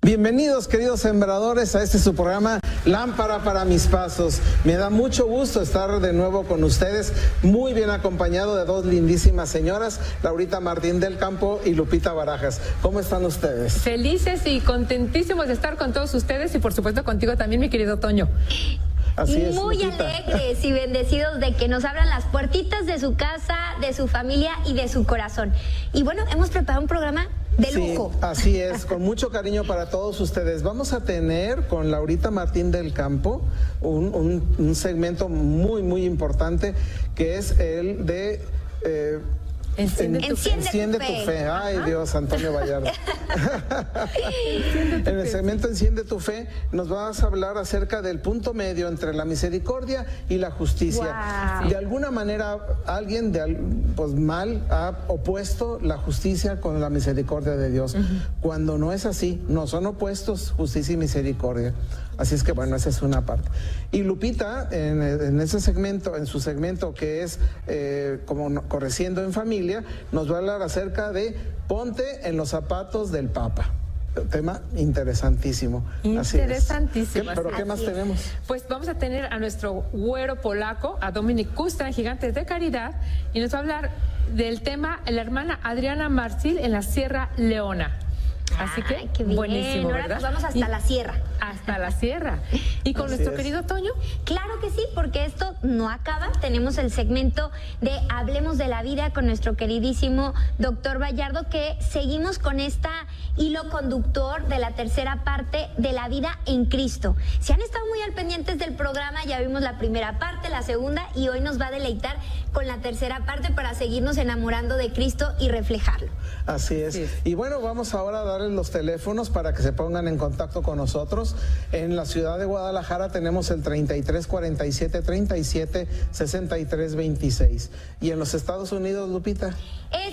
Bienvenidos, queridos sembradores, a este su programa Lámpara para mis pasos. Me da mucho gusto estar de nuevo con ustedes, muy bien acompañado de dos lindísimas señoras, Laurita Martín del Campo y Lupita Barajas. ¿Cómo están ustedes? Felices y contentísimos de estar con todos ustedes y por supuesto contigo también, mi querido Toño. Así es, muy Lupita. alegres y bendecidos de que nos abran las puertitas de su casa, de su familia y de su corazón. Y bueno, hemos preparado un programa de lujo. Sí, así es, con mucho cariño para todos ustedes. Vamos a tener con Laurita Martín del Campo un segmento muy importante, que es el de... Enciende tu fe. Ay, Dios, Antonio Vallardo. En el segmento Enciende tu fe nos vas a hablar acerca del punto medio entre la misericordia y la justicia. Wow. De alguna manera alguien mal ha opuesto la justicia con la misericordia de Dios. Cuando no es así, no son opuestos justicia y misericordia. Así es que bueno, esa es una parte. Y Lupita, en ese segmento, en su segmento que es como Correciendo en Familia, nos va a hablar acerca de Ponte en los zapatos del Papa. Tema interesantísimo. Interesantísimo. ¿Pero qué más tenemos? Pues vamos a tener a nuestro güero polaco, a Dominik Kustra, en Gigantes de Caridad, y nos va a hablar del tema la hermana Adriana Marcil en la Sierra Leona. Así que, qué bien. Buenísimo, Ahora ¿verdad? nos vamos hasta la sierra. Hasta la sierra. ¿Y con Así nuestro es. querido Toño? Claro que sí, porque esto no acaba. Tenemos el segmento de Hablemos de la Vida con nuestro queridísimo doctor Vallardo, que seguimos con esta hilo conductor de la tercera parte de la vida en Cristo. Si han estado muy al pendientes del programa, ya vimos la primera parte, la segunda, y hoy nos va a deleitar con la tercera parte para seguirnos enamorando de Cristo y reflejarlo. Así es. Así es. Y bueno, vamos ahora a darles los teléfonos para que se pongan en contacto con nosotros. En la ciudad de Guadalajara tenemos el 33 47 37 63 26. Y en los Estados Unidos, Lupita. Es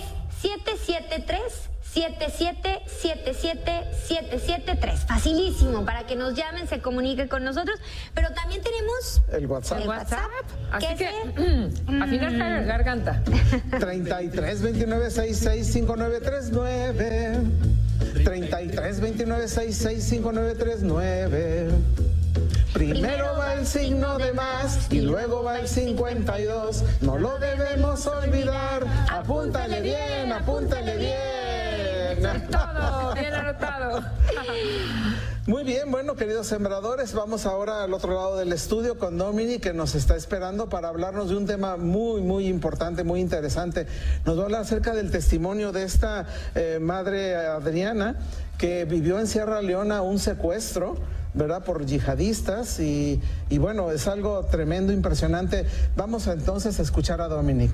773-7777-773. Facilísimo para que nos llamen, se comuniquen con nosotros. Pero también tenemos El WhatsApp. el WhatsApp. Así ¿Qué que, es afinar la garganta. 33 29 66 5939. 33 29 66 5939. Primero va el signo de más y luego va el 52. No lo debemos olvidar. Apúntale bien, apúntale bien. Todo bien anotado. Muy bien, bueno, queridos sembradores, vamos ahora al otro lado del estudio con Dominik, que nos está esperando para hablarnos de un tema muy importante, muy interesante. Nos va a hablar acerca del testimonio de esta madre Adriana, que vivió en Sierra Leona un secuestro, ¿verdad?, por yihadistas, y bueno, es algo tremendo, impresionante. Vamos entonces a escuchar a Dominik.